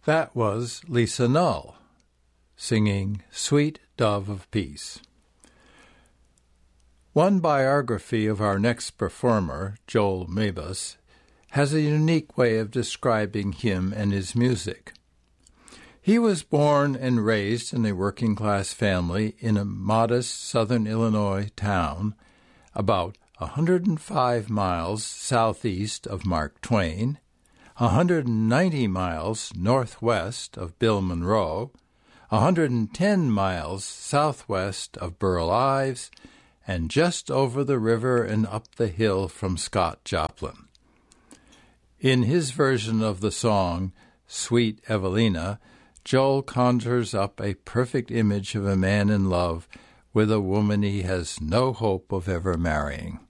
That was Lisa Null singing Sweet Dove of Peace. One biography of our next performer, Joel Mabus, has a unique way of describing him and his music. He was born and raised in a working-class family in a modest southern Illinois town about 105 miles southeast of Mark Twain, 190 miles northwest of Bill Monroe, 110 miles southwest of Burl Ives, and just over the river and up the hill from Scott Joplin. In his version of the song, Sweet Evelina, Joel conjures up a perfect image of a man in love with a woman he has no hope of ever marrying.